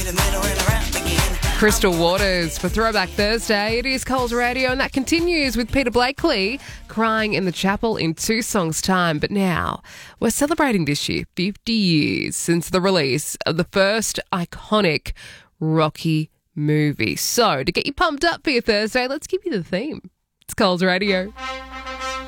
Crystal Waters for Throwback Thursday. It is Coles Radio, and that continues with Peter Blakely crying in the chapel in 2 songs' time. But now we're celebrating this year 50 years since the release of the first iconic Rocky movie. So to get you pumped up for your Thursday, let's give you the theme. It's Coles Radio.